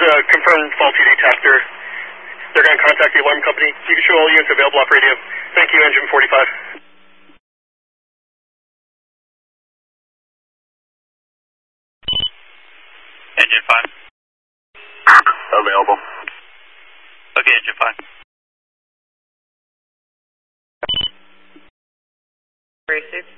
confirm faulty detector. They're going to contact the alarm company. You can show all units available off radio. Thank you, engine 45. Engine 5. Available. Okay, engine 5. 36.